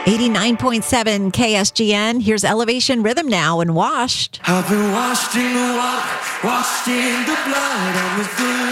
89.7 KSGN. Here's Elevation Rhythm now and Washed. I've been washed in the water, washed in the blood of the